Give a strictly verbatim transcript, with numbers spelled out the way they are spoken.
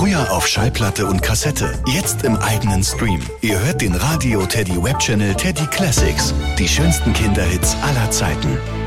Früher auf Schallplatte und Kassette, jetzt im eigenen Stream. Ihr hört den Radio Teddy Webchannel Teddy Classics. Die schönsten Kinderhits aller Zeiten.